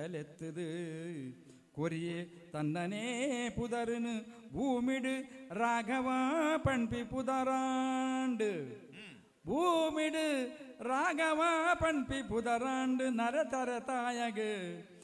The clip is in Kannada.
ಕೂದಲೆತ್ತದು ಕೊರಿಯೆ ತನ್ನನೇ ಪುದರ್ನು ಭೂಮಿಡು ರಾಘವ ಪಣ್ಪಿ ಪುದರಾಂಡು ಭೂಮಿಡು ರಾಘವ ಪಣ್ಪಿ ಪುದರಾಂಡು ನರತರ ತಾಯಗ